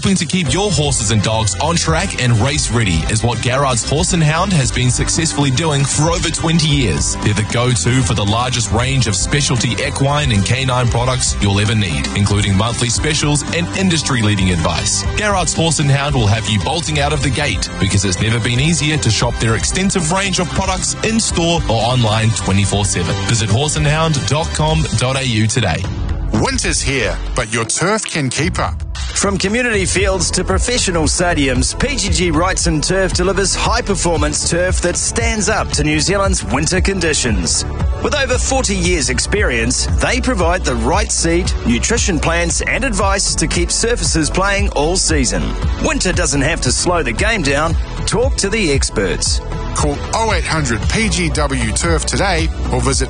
Helping to keep your horses and dogs on track and race ready is what Garrard's Horse and Hound has been successfully doing for over 20 years. They're the go-to for the largest range of specialty equine and canine products you'll ever need, including monthly specials and industry-leading advice. Garrard's Horse and Hound will have you bolting out of the gate because it's never been easier to shop their extensive range of products in-store or online 24/7. Visit horseandhound.com.au today. Winter's here, but your turf can keep up. From community fields to professional stadiums, PGG Wrightson Turf delivers high-performance turf that stands up to New Zealand's winter conditions. With over 40 years' experience, they provide the right seed, nutrition plans and advice to keep surfaces playing all season. Winter doesn't have to slow the game down. Talk to the experts. Call 0800 PGW Turf today or visit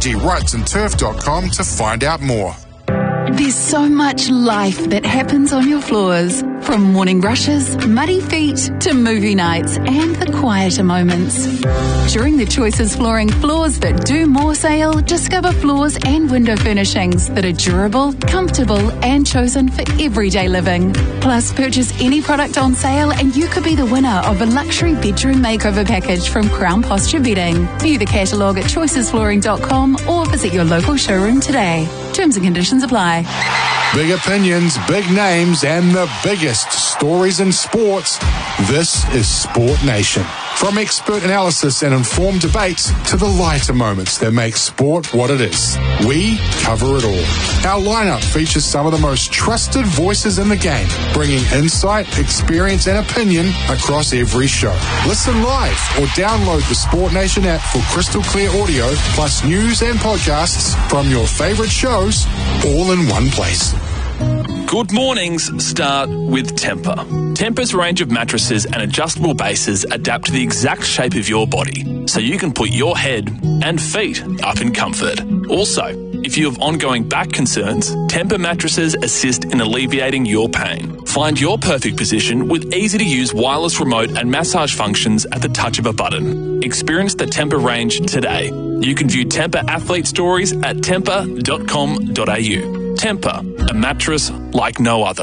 pggwrightsonturf.com to find out more. There's so much life that happens on your floors. From morning rushes, muddy feet, to movie nights and the quieter moments. During the Choices Flooring Floors That Do More sale, discover floors and window furnishings that are durable, comfortable and chosen for everyday living. Plus, purchase any product on sale and you could be the winner of a luxury bedroom makeover package from Crown Posture Bedding. View the catalogue at choicesflooring.com or visit your local showroom today. Terms and conditions apply. Big opinions, big names, and the biggest stories in sports. This is Sport Nation. From expert analysis and informed debates to the lighter moments that make sport what it is, we cover it all. Our lineup features some of the most trusted voices in the game, bringing insight, experience, and opinion across every show. Listen live or download the Sport Nation app for crystal clear audio, plus news and podcasts from your favorite shows, all in one place. Good mornings start with Tempur. Tempur's range of mattresses and adjustable bases adapt to the exact shape of your body, so you can put your head and feet up in comfort. Also, if you have ongoing back concerns, Tempur mattresses assist in alleviating your pain. Find your perfect position with easy-to-use wireless remote and massage functions at the touch of a button. Experience the Tempur range today. You can view Tempur athlete stories at tempur.com.au. Tempur, a mattress like no other.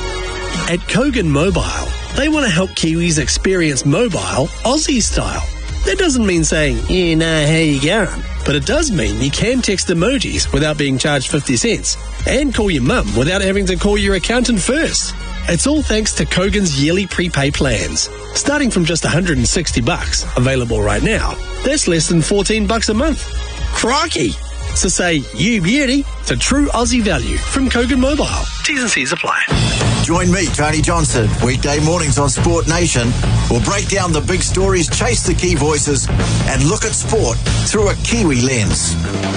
At Kogan Mobile, they want to help Kiwis experience mobile Aussie style. That doesn't mean saying, yeah, nah, how you going? But it does mean you can text emojis without being charged 50 cents and call your mum without having to call your accountant first. It's all thanks to Kogan's yearly prepay plans. Starting from just $160, available right now, that's less than $14 a month. Crikey! So say, you beauty, to true Aussie value from Kogan Mobile. T's and C's apply. Join me, Tony Johnson, weekday mornings on Sport Nation. We'll break down the big stories, chase the key voices, and look at sport through a Kiwi lens.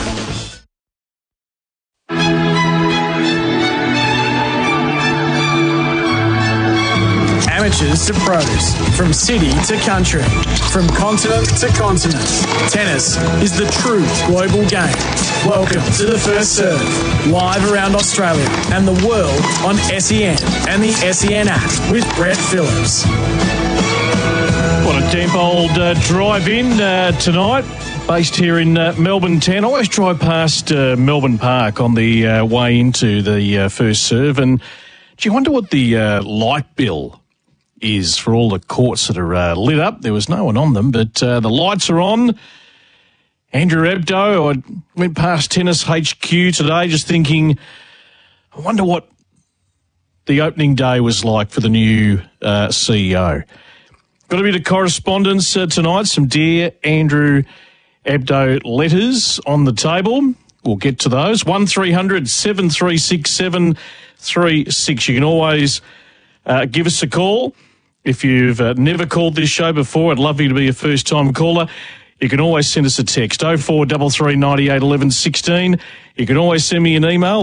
Amateurs to pros, from city to country, from continent to continent. Tennis is the true global game. Welcome to the First Serve, live around Australia and the world on SEN and the SEN app with Brett Phillips. What a damp old drive-in tonight, based here in Melbourne town. I always drive past Melbourne Park on the way into the First Serve, and do you wonder what the light bill is for all the courts that are lit up? There was no one on them, but the lights are on. Andrew Abdo, I went past Tennis HQ today just thinking, I wonder what the opening day was like for the new CEO. Got a bit of correspondence tonight, some Dear Andrew Abdo letters on the table. We'll get to those. 1300 736 736. You can always give us a call. If you've never called this show before, I'd love you to be a first-time caller. You can always send us a text, 0433 98 11 16. You can always send me an email,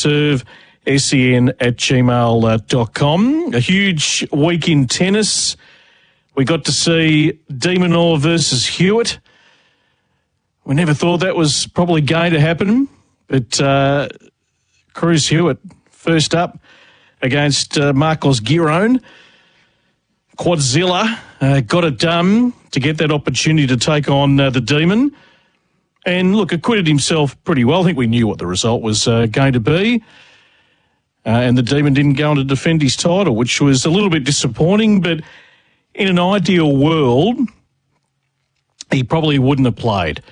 thefirstserve@gmail.com. A huge week in tennis. We got to see De Minaur versus Hewitt. We never thought that was probably going to happen, but Cruz Hewitt first up against Marcos Giron. Quadzilla got it done to get that opportunity to take on the Demon. And, look, acquitted himself pretty well. I think we knew what the result was going to be. and the Demon didn't go on to defend his title, which was a little bit disappointing, but in an ideal world, he probably wouldn't have played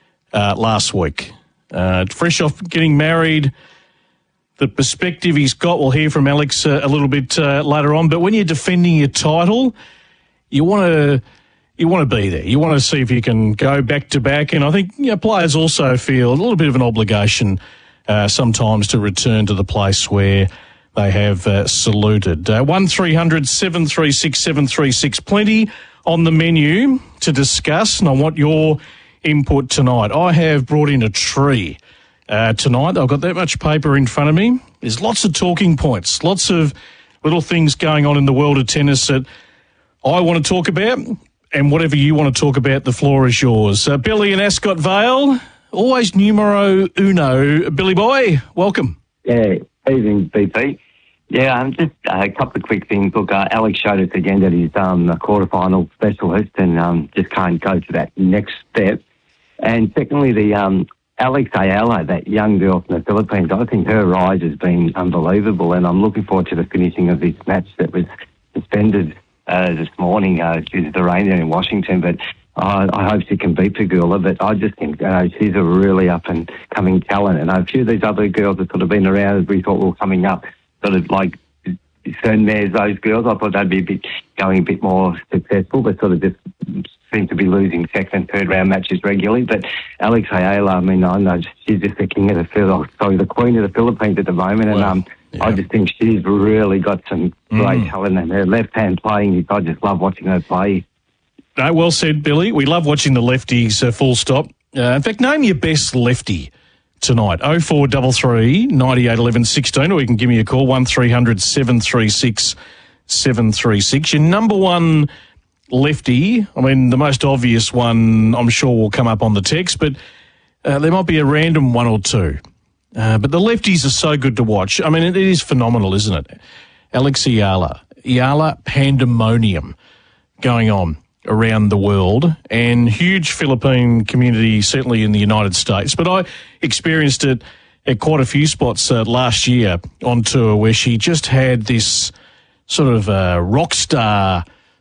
last week. Fresh off getting married, the perspective he's got, we'll hear from Alex a little bit later on, but when you're defending your title, you want to be there. You want to see if you can go back-to-back, and I think players also feel a little bit of an obligation sometimes to return to the place where they have saluted. 1300 736 736. Plenty on the menu to discuss, and I want your input tonight. I have brought in a tree tonight. I've got that much paper in front of me. There's lots of talking points, lots of little things going on in the world of tennis that I want to talk about, and whatever you want to talk about, the floor is yours. Billy in Ascot Vale, always numero uno. Billy boy, welcome. Yeah, evening, BP. Yeah, just a couple of quick things. Look, Alex showed us again that he's a quarterfinal specialist and just can't go to that next step. And secondly, the Alex Ayala, that young girl from the Philippines, I think her rise has been unbelievable, and I'm looking forward to the finishing of this match that was suspended this morning due to the rain there in Washington. But I hope she can beat Pegula, but I just think she's a really up-and-coming talent, and a few of these other girls have sort of been around as we thought were coming up, sort of like certain mares, those girls. I thought they'd be going a bit more successful, but sort of just seem to be losing second and third round matches regularly. But Alex Ayala, I mean, I know she's just the king of the queen of the Philippines at the moment, and I just think she's really got some great talent, and her left-hand playing, I just love watching her play. No, well said, Billy. We love watching the lefties, full stop. In fact, name your best lefty tonight. 0433 98 11 16, or you can give me a call, 1300 736 736. Your number one lefty, I mean, the most obvious one I'm sure will come up on the text, but there might be a random one or two. But the lefties are so good to watch. I mean, it is phenomenal, isn't it? Alex Ayala pandemonium going on around the world, and huge Philippine community, certainly in the United States. But I experienced it at quite a few spots last year on tour, where she just had this sort of rock star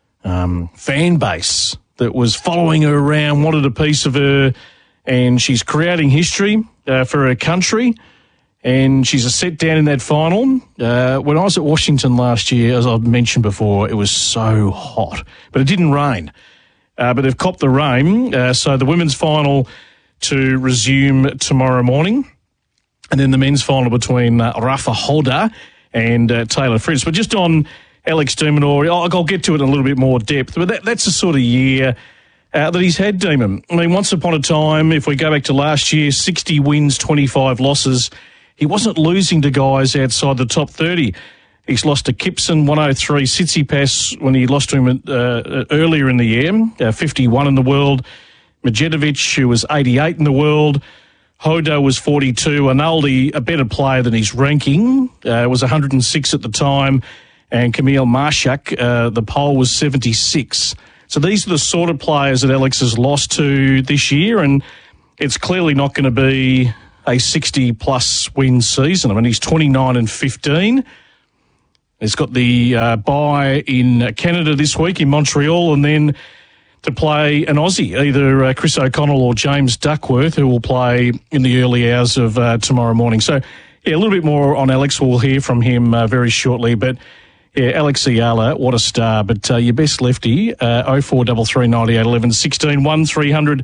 fan base that was following her around, wanted a piece of her, and she's creating history for her country. And she's a set down in that final. When I was at Washington last year, as I've mentioned before, it was so hot. But it didn't rain. But they've copped the rain. So the women's final to resume tomorrow morning. And then the men's final between Rafa Holder and Taylor Fritz. But just on Alex de Minaur, I'll get to it in a little bit more depth. But that's the sort of year that he's had, Demon. I mean, once upon a time, if we go back to last year, 60 wins, 25 losses. He wasn't losing to guys outside the top 30. He's lost to Kipson, 103. Tsitsipas, when he lost to him earlier in the year, 51 in the world. Medjedovic, who was 88 in the world. Hodo was 42. Arnaldi, a better player than his ranking, was 106 at the time. And Kamil Marshak, the poll was 76. So these are the sort of players that Alex has lost to this year, and it's clearly not going to be a 60-plus win season. I mean, he's 29-15. He's got the bye in Canada this week in Montreal, and then to play an Aussie, either Chris O'Connell or James Duckworth, who will play in the early hours of tomorrow morning. So, yeah, a little bit more on Alex. We'll hear from him very shortly. But, yeah, Alex Ayala, what a star. But your best lefty, 0433 98 11 16, 1300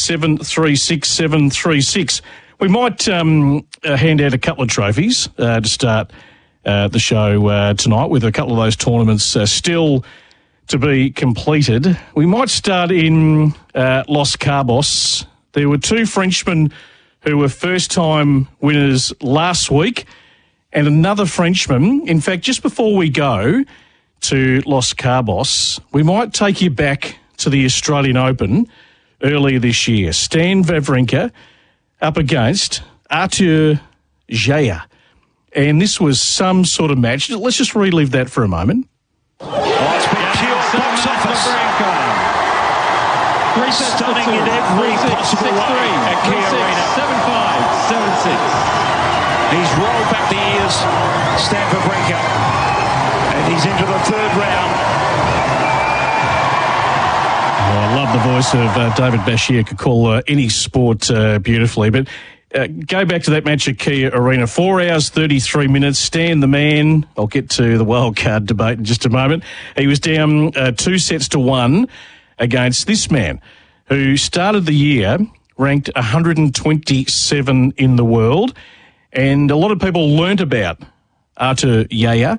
736 736. We might hand out a couple of trophies to start the show tonight, with a couple of those tournaments still to be completed. We might start in Los Cabos. There were two Frenchmen who were first-time winners last week, and another Frenchman. In fact, just before we go to Los Cabos, we might take you back to the Australian Open earlier this year. Stan Wawrinka up against Arthur Jaya. And this was some sort of match. Let's just relive that for a moment. Oh, it's been pure box office. Stunning in every possible way at Key Arena. 7-5, 7-6. He's rolled back the Rangers, Stan Wawrinka. And he's into the third round. I love the voice of David Bashir. Could call any sport beautifully. But go back to that match at Kia Arena. 4 hours, 33 minutes. Stan the man. I'll get to the wildcard debate in just a moment. He was down 2-1 against this man who started the year ranked 127 in the world. And a lot of people learnt about Artur Jaya,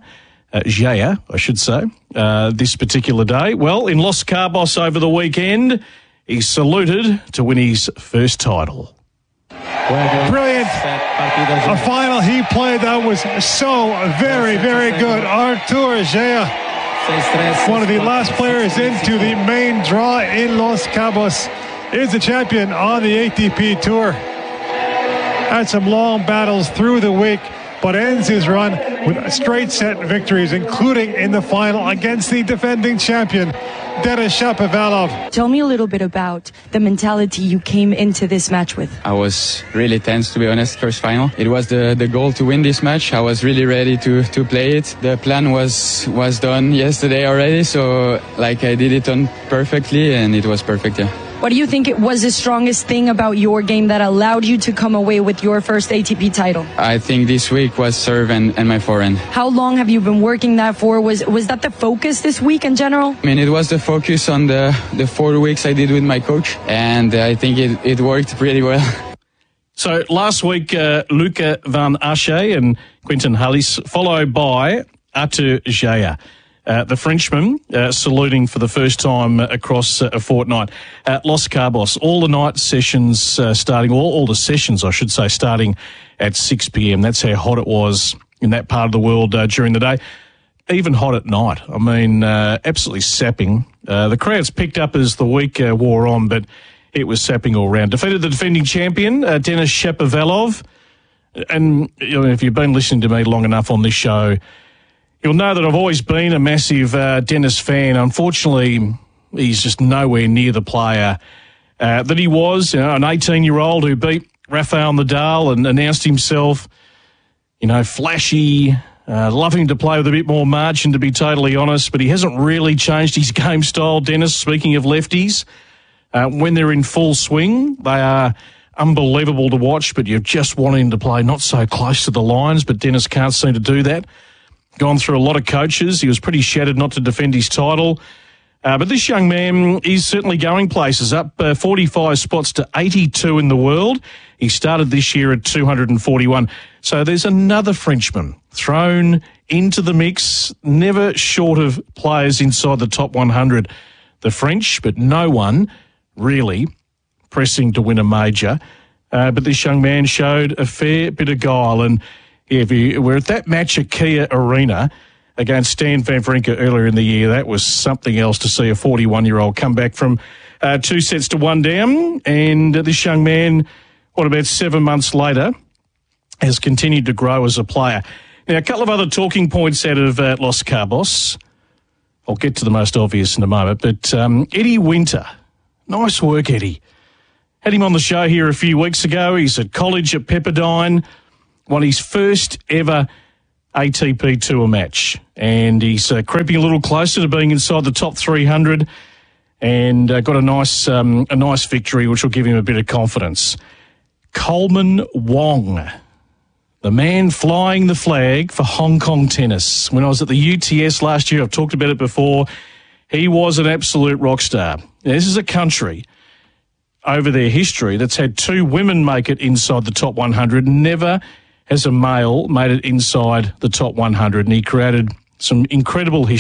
I should say, this particular day. Well, in Los Cabos over the weekend, he saluted to win his first title. Brilliant. A final he played that was so very, very good. Artur Jaya, one of the last players into the main draw in Los Cabos, is the champion on the ATP Tour. Had some long battles through the week, but ends his run with straight set victories, including in the final against the defending champion, Denis Shapovalov. Tell me a little bit about the mentality you came into this match with. I was really tense, to be honest, first final. It was the goal to win this match. I was really ready to play it. The plan was done yesterday already, so I did it on perfectly, and it was perfect, yeah. What do you think it was the strongest thing about your game that allowed you to come away with your first ATP title? I think this week was serve and my forehand. How long have you been working that for? Was that the focus this week in general? I mean, it was the focus on the 4 weeks I did with my coach, and I think it worked pretty well. So last week, Luca van Assche and Quentin Halys, followed by Artur Jaya. The Frenchman saluting for the first time across a fortnight at Los Cabos. All the night sessions starting, all the sessions, I should say, starting at 6 p.m. That's how hot it was in that part of the world during the day. Even hot at night. I mean, absolutely sapping. The crowds picked up as the week wore on, but it was sapping all round. Defeated the defending champion, Denis Shapovalov. And if you've been listening to me long enough on this show, you'll know that I've always been a massive Denis fan. Unfortunately, he's just nowhere near the player that he was. An 18-year-old who beat Rafael Nadal and announced himself, flashy, loving to play with a bit more margin, to be totally honest. But he hasn't really changed his game style, Denis. Speaking of lefties, when they're in full swing, they are unbelievable to watch, but you're just wanting to play not so close to the lines, but Denis can't seem to do that. Gone through a lot of coaches. He was pretty shattered not to defend his title. But this young man is certainly going places, up 45 spots to 82 in the world. He started this year at 241. So there's another Frenchman thrown into the mix, never short of players inside the top 100. The French, but no one really pressing to win a major. But this young man showed a fair bit of guile, and if you were at that match at Kia Arena against Stan Wawrinka earlier in the year, that was something else to see a 41-year-old come back from 2-1 down. And this young man, about 7 months later, has continued to grow as a player. Now, a couple of other talking points out of Los Cabos. I'll get to the most obvious in a moment. But Eddie Winter, nice work, Eddie. Had him on the show here a few weeks ago. He's at college at Pepperdine. Won his first ever ATP Tour match, and he's creeping a little closer to being inside the top 300, and got a nice victory, which will give him a bit of confidence. Coleman Wong, the man flying the flag for Hong Kong tennis. When I was at the UTS last year, I've talked about it before, he was an absolute rock star. Now, this is a country over their history that's had 2 women make it inside the top 100, never has a male made it inside the top 100, and he created some incredible history.